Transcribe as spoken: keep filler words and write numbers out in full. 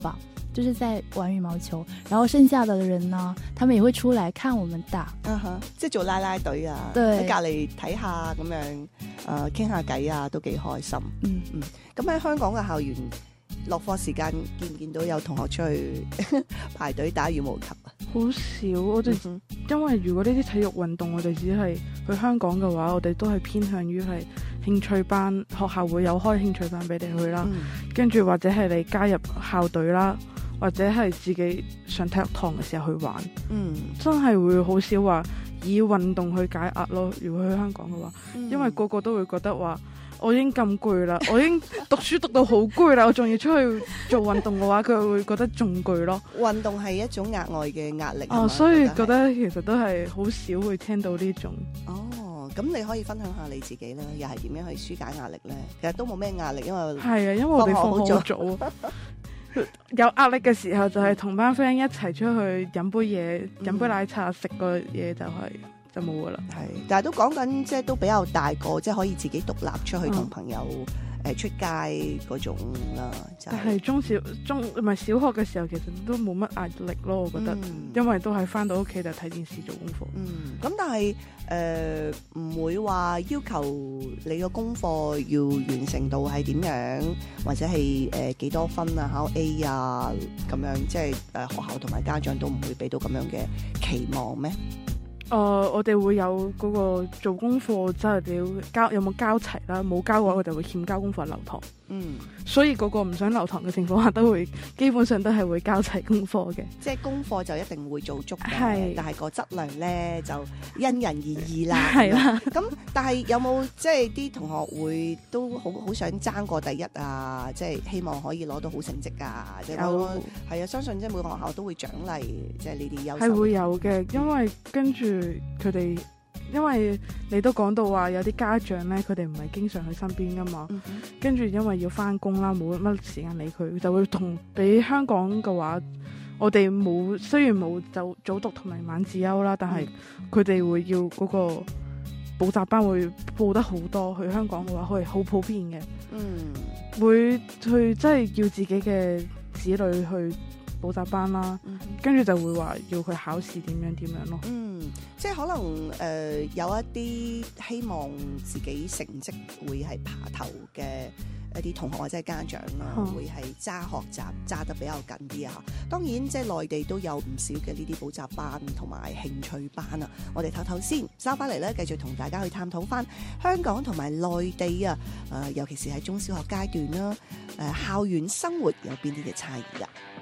吧，就是在玩羽毛球，然後剩下的人呢，他們也會出來看我們打。 嗯哼，即係做拉拉隊啊， 對， 喺隔離睇下咁樣，誒傾下偈啊，都幾開心。 嗯嗯，咁喺香港嘅校園落課時間，見唔見到有同學出去排隊打羽毛球啊？ 好少，我哋、嗯、因為如果呢啲體育運動，我哋只係去香港嘅話，我哋都係偏向於係興趣班，學校會有開興趣班俾你去啦，跟住、嗯、或者係你加入校隊啦，或者係自己上體育堂嘅時候去玩。嗯，真係會好少話以運動去解壓咯。如果去香港嘅話，嗯、因為個個都會覺得話，我已經咁攰啦，我已經讀書讀到好攰啦，我仲要出去做運動嘅話，佢會覺得仲攰咯。 運動係一種額外嘅壓力。 哦，所以覺得其實都係好少會聽到呢種。 哦，咁你可以分享下你自己啦，又係點樣去舒解壓力咧？其實都冇咩壓力，因為係啊，因為我哋放學好早。有壓力嘅時候就係同班 friend 一齊出去飲杯嘢，飲、嗯、杯奶茶，食個嘢就係、是。就冇噶啦， 係，但係都講緊，即係都比較大個，即係可以自己獨立出去同朋友誒、嗯呃、出街嗰種啦。就係、 但係中小中唔係小學嘅時候，其實都冇乜壓力咯，我覺得，嗯、因為都係翻到屋企就睇電視做功課。 嗯，咁但係誒唔會話要求你個功課要完成到係點樣，或者係誒幾多分啊，考 A 啊咁樣，即係誒、呃、學校同埋家長都唔會俾到咁樣嘅期望咩？ 誒、呃，我哋會有嗰個做功課，即係你要交有冇交齊啦，冇交嘅話，我哋會欠交功課留堂。嗯，所以嗰個唔想留堂嘅情況下，都會基本上都係會交齊功課嘅。 即係功課就一定會做足嘅， 係但係個質量咧就因人而異啦。 係啦， 咁但係有冇即係啲同學會都好好想爭過第一啊？即係希望可以攞到好成績啊？即係我係啊，相信即係每個學校都會獎勵即係呢啲優秀。 係會有嘅，因為跟住佢哋。因為你都講到話有啲家長咧，佢哋唔係經常去身邊噶嘛，嗯、哼跟住因為要翻工啦，冇乜時間理佢，就會同比香港嘅話，我哋冇雖然冇就早讀同埋晚自修啦，但係佢哋會要嗰個補習班會報得好多。去香港嘅話，係好普遍嘅，嗯，會去即係要自己嘅子女去補習班啦，嗯、哼跟住就會話要佢考試點樣點樣咯。 嗯，即係可能誒、呃、有一啲希望自己成績會係爬頭嘅一啲同學或者係家長啦，嗯、會係揸學習揸得比較緊啲啊。當然即係內地都有唔少嘅呢啲補習班同埋興趣班啊。我哋唞唞先，收翻嚟咧，繼續同大家去探討翻香港同埋內地啊，誒、呃、尤其是喺中小學階段啦，誒、呃、校園生活有邊啲嘅差異啊？